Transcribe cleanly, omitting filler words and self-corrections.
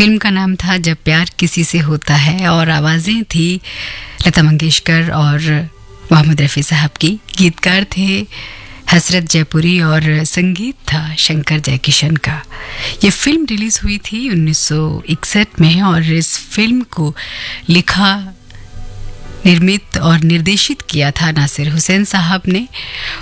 Film का नाम था जब प्यार किसी से होता है और आवाज़ें थी लता मंगेशकर और मोहम्मद रफ़ी साहब की। गीतकार थे हसरत जयपुरी और संगीत था शंकर जयकिशन का। ये फिल्म रिलीज़ हुई थी 1961 में और इस फिल्म को लिखा, निर्मित और निर्देशित किया था नासिर हुसैन साहब ने।